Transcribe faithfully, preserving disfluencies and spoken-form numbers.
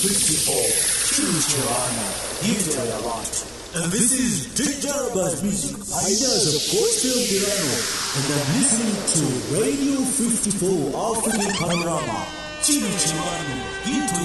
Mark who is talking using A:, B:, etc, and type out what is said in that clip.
A: fifty-four, Chimichurana, Hindu a lot. And this is Digital Music, Ideas of Gospel Delano, and I'm listening to Radio fifty-four African Panorama, Chimichurana, Hindu.